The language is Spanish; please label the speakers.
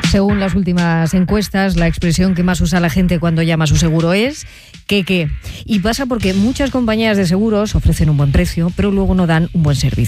Speaker 1: Según las últimas encuestas, la expresión que más usa la gente cuando llama a su seguro es ¿qué? Y pasa porque muchas compañías de seguros ofrecen un buen precio, pero luego no dan un buen servicio.